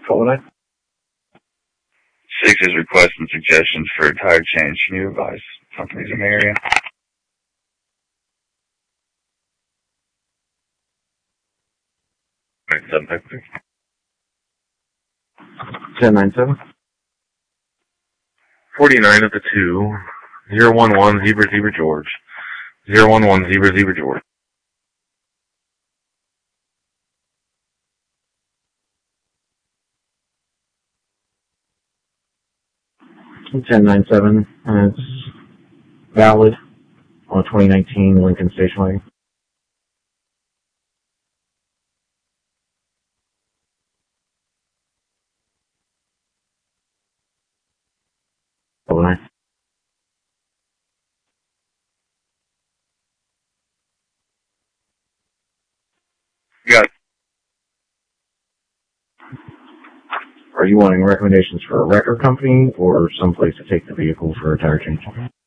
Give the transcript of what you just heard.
Colonel. 6 is requesting suggestions for a tire change. Can you advise companies in the area? 753. 1097. 49 at the 2. 011 Zebra George. 011 Zebra George. 1097. It's valid on 2019 Lincoln Station Wagon. 09. Got it. Are you wanting recommendations for a wrecker company or someplace to take the vehicle for a tire change?